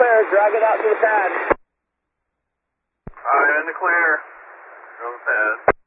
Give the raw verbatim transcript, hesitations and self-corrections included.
clear. Drag it out to the pad. Alright, in the clear. Go to the pad.